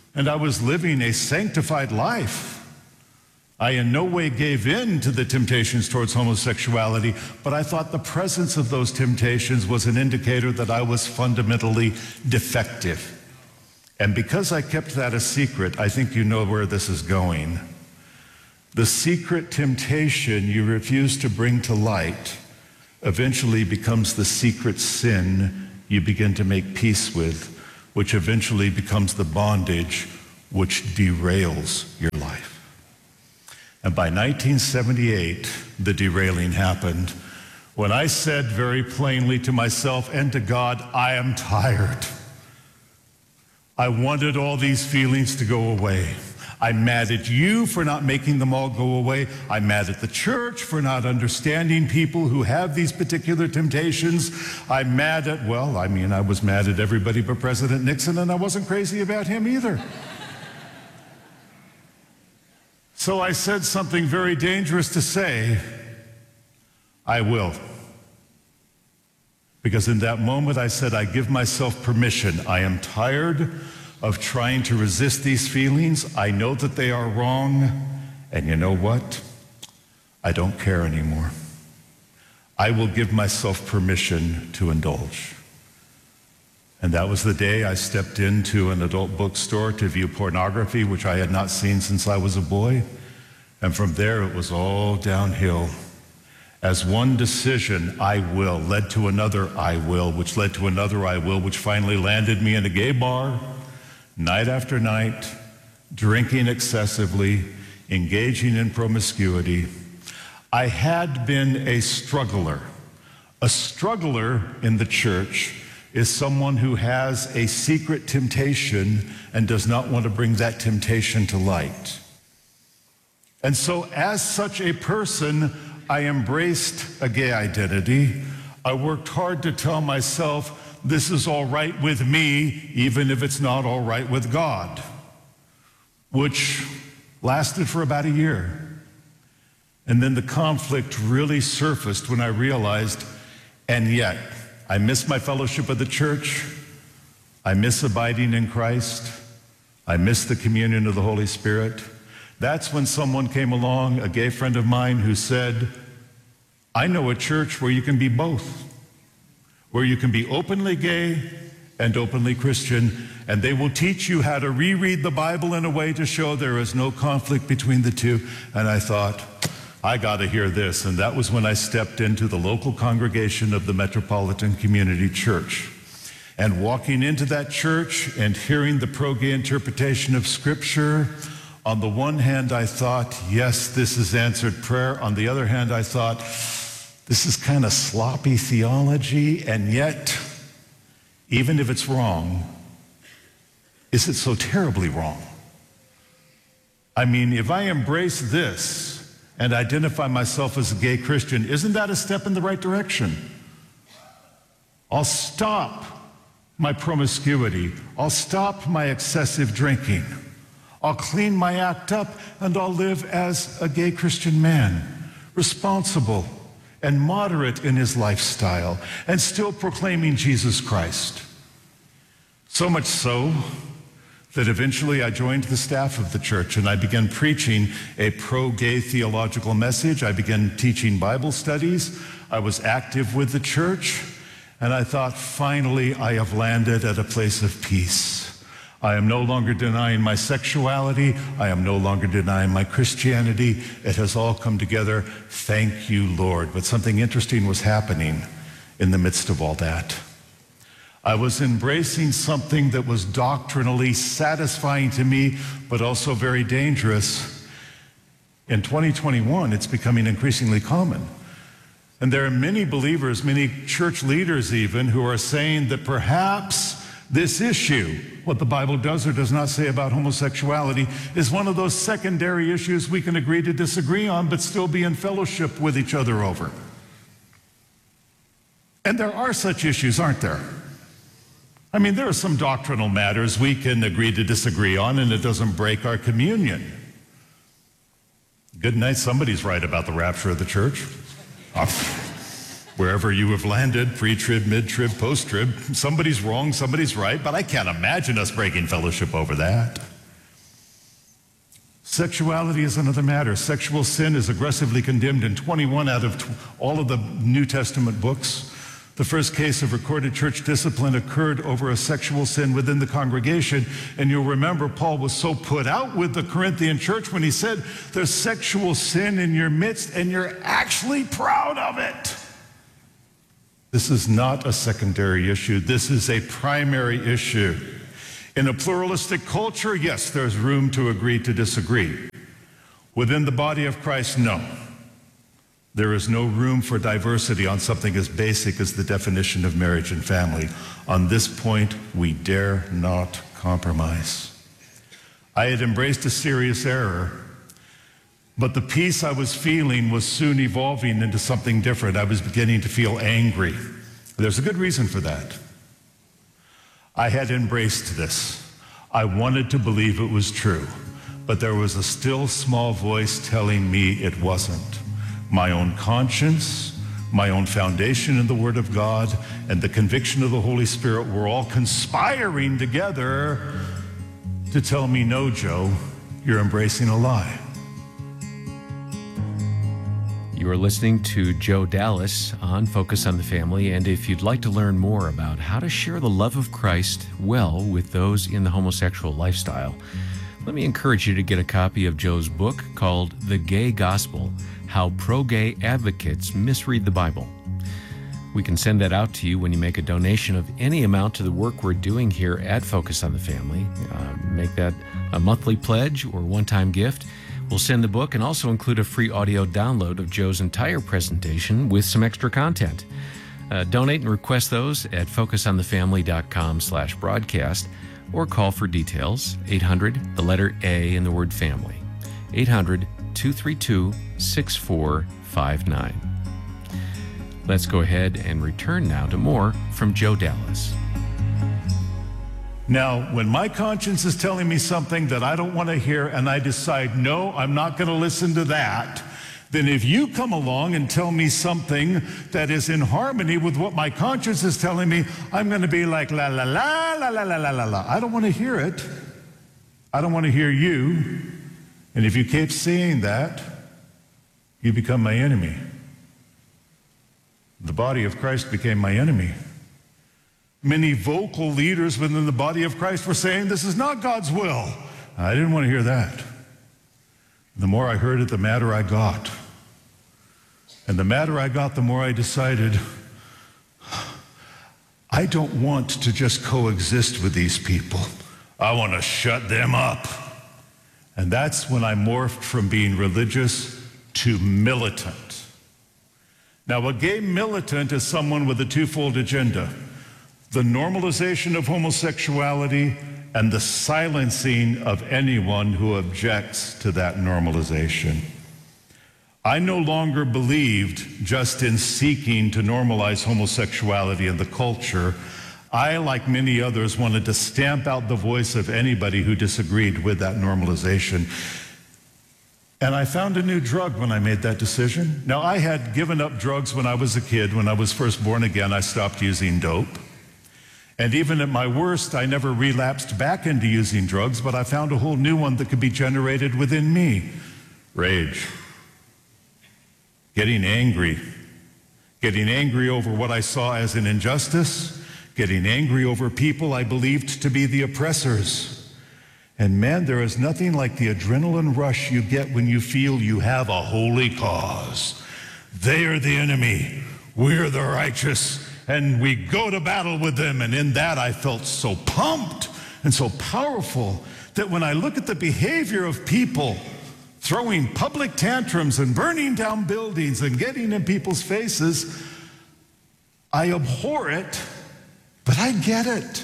Speaker 17: and I was living a sanctified life. I in no way gave in to the temptations towards homosexuality, but I thought the presence of those temptations was an indicator that I was fundamentally defective. And because I kept that a secret, I think you know where this is going. The secret temptation you refuse to bring to light eventually becomes the secret sin you begin to make peace with, which eventually becomes the bondage which derails your life. And by nineteen seventy-eight, the derailing happened when I said very plainly to myself and to God, I am tired. I wanted all these feelings to go away. I'm mad at you for not making them all go away. I'm mad at the church for not understanding people who have these particular temptations. I'm mad at, well, I mean, I was mad at everybody but President Nixon, and I wasn't crazy about him either. So I said something very dangerous to say, I will. Because in that moment I said, I give myself permission. I am tired of trying to resist these feelings. I know that they are wrong. And you know what? I don't care anymore. I will give myself permission to indulge. And that was the day I stepped into an adult bookstore to view pornography, which I had not seen since I was a boy. And from there, it was all downhill. As one decision, I will, led to another I will, which led to another I will, which finally landed me in a gay bar, night after night, drinking excessively, engaging in promiscuity. I had been a struggler. A struggler in the church is someone who has a secret temptation and does not want to bring that temptation to light. And so as such a person, I embraced a gay identity. I worked hard to tell myself this is all right with me, even if it's not all right with God, which lasted for about a year. And then the conflict really surfaced when I realized, and yet, I miss my fellowship of the church. I miss abiding in Christ. I miss the communion of the Holy Spirit. That's when someone came along, a gay friend of mine, who said, I know a church where you can be both, where you can be openly gay and openly Christian, and they will teach you how to reread the Bible in a way to show there is no conflict between the two. And I thought, I got to hear this. And that was when I stepped into the local congregation of the Metropolitan Community Church. And walking into that church and hearing the pro-gay interpretation of Scripture, on the one hand, I thought, yes, this is answered prayer. On the other hand, I thought, this is kind of sloppy theology, and yet, even if it's wrong, is it so terribly wrong? I mean, if I embrace this and identify myself as a gay Christian, isn't that a step in the right direction? I'll stop my promiscuity. I'll stop my excessive drinking. I'll clean my act up, and I'll live as a gay Christian man, responsible and moderate in his lifestyle, and still proclaiming Jesus Christ. So much so that eventually I joined the staff of the church, and I began preaching a pro-gay theological message. I began teaching Bible studies. I was active with the church, and I thought, finally, I have landed at a place of peace. I am no longer denying my sexuality. I am no longer denying my Christianity. It has all come together. Thank you, Lord. But something interesting was happening in the midst of all that. I was embracing something that was doctrinally satisfying to me, but also very dangerous. In twenty twenty-one, it's becoming increasingly common. And there are many believers, many church leaders even, who are saying that perhaps this issue, what the Bible does or does not say about homosexuality, is one of those secondary issues we can agree to disagree on, but still be in fellowship with each other over. And there are such issues, aren't there? I mean, there are some doctrinal matters we can agree to disagree on, and it doesn't break our communion. Good night, somebody's right about the rapture of the church. Uh, wherever you have landed, pre-trib, mid-trib, post-trib, somebody's wrong, somebody's right, but I can't imagine us breaking fellowship over that. Sexuality is another matter. Sexual sin is aggressively condemned in twenty-one out of all of the New Testament books. The first case of recorded church discipline occurred over a sexual sin within the congregation. And you'll remember Paul was so put out with the Corinthian church when he said, there's sexual sin in your midst and you're actually proud of it. This is not a secondary issue. This is a primary issue. In a pluralistic culture, yes, there's room to agree to disagree. Within the body of Christ, no. There is no room for diversity on something as basic as the definition of marriage and family. On this point, we dare not compromise. I had embraced a serious error, but the peace I was feeling was soon evolving into something different. I was beginning to feel angry. There's a good reason for that. I had embraced this. I wanted to believe it was true, but there was a still small voice telling me it wasn't. My own conscience, my own foundation in the Word of God, and the conviction of the Holy Spirit were all conspiring together to tell me, no, Joe, you're embracing a lie.
Speaker 18: You are listening to Joe Dallas on Focus on the Family, and if you'd like to learn more about how to share the love of Christ well with those in the homosexual lifestyle, let me encourage you to get a copy of Joe's book called The Gay Gospel: How Pro-Gay Advocates Misread the Bible. We can send that out to you when you make a donation of any amount to the work we're doing here at Focus on the Family. Uh, make that a monthly pledge or one-time gift. We'll send the book and also include a free audio download of Joe's entire presentation with some extra content. Uh, donate and request those at focusonthefamily.com slash broadcast or call for details, eight hundred, the letter A in the word family, eight hundred, two three two, six four five nine. Let's go ahead and return now to more from Joe Dallas.
Speaker 17: Now, when my conscience is telling me something that I don't want to hear and I decide, no, I'm not going to listen to that, then if you come along and tell me something that is in harmony with what my conscience is telling me, I'm going to be like, la, la, la, la, la, la, la, la, la. I don't want to hear it. I don't want to hear you. And if you keep saying that, you become my enemy. The body of Christ became my enemy. Many vocal leaders within the body of Christ were saying, this is not God's will. I didn't want to hear that. The more I heard it, the madder I got. And the madder I got, the more I decided, I don't want to just coexist with these people. I want to shut them up. And that's when I morphed from being religious to militant. Now, a gay militant is someone with a twofold agenda: the normalization of homosexuality and the silencing of anyone who objects to that normalization. I no longer believed just in seeking to normalize homosexuality in the culture. I, like many others, wanted to stamp out the voice of anybody who disagreed with that normalization. And I found a new drug when I made that decision. Now, I had given up drugs when I was a kid. When I was first born again, I stopped using dope. And even at my worst, I never relapsed back into using drugs, but I found a whole new one that could be generated within me. Rage. Getting angry. Getting angry over what I saw as an injustice. Getting angry over people I believed to be the oppressors. And man, there is nothing like the adrenaline rush you get when you feel you have a holy cause. They are the enemy. We're the righteous. And we go to battle with them. And in that, I felt so pumped and so powerful that when I look at the behavior of people throwing public tantrums and burning down buildings and getting in people's faces, I abhor it, but I get it.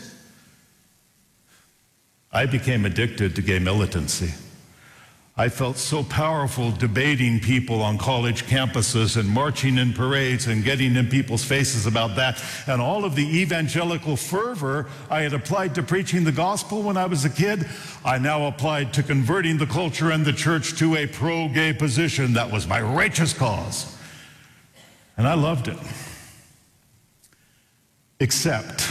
Speaker 17: I became addicted to gay militancy. I felt so powerful debating people on college campuses and marching in parades and getting in people's faces about that. And all of the evangelical fervor I had applied to preaching the gospel when I was a kid, I now applied to converting the culture and the church to a pro-gay position. That was my righteous cause. And I loved it. Except,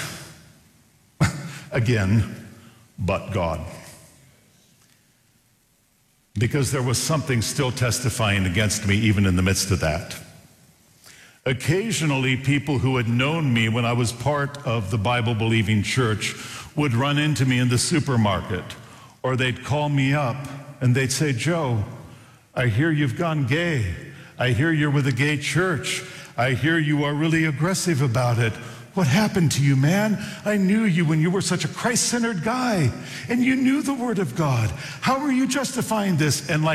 Speaker 17: again, but God. because there was something still testifying against me even in the midst of that. Occasionally, people who had known me when I was part of the Bible-believing church would run into me in the supermarket, or they'd call me up and they'd say, "Joe, I hear you've gone gay. I hear you're with a gay church. I hear you are really aggressive about it. What happened to you, man? I knew you when you were such a Christ-centered guy, and you knew the Word of God. How are you justifying this?" And like